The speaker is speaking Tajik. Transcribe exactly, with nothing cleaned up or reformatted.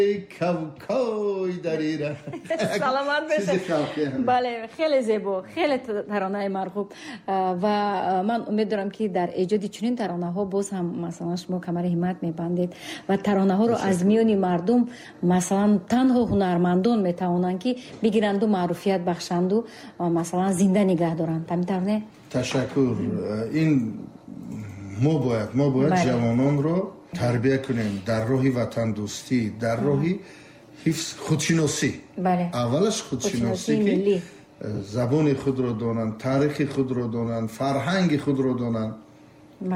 кавкой дарира. саломат бошед. бале, хеле зебо, хеле таронаи марғуб ва ман умед дорам ки дар эҷоди чунин таронаҳо боз ҳам масалан шумо камари ҳиммат мебандед ва таронаҳоро аз миёни мардум масалан танҳо ҳунармандон метавонанд ки бигиранду маъруфият бахшанду масалан зинда нигоҳ доранд. Тамитар не? Ташаккур. ин мо бояд мо бояд ҷавононро тарбия кунем дар роҳи ватандӯстӣ, дар роҳи ҳифз худшиносӣ. аввалаш худшиносӣ ки забони худро донанд, таърихи худро донанд, фарҳанги худро донанд.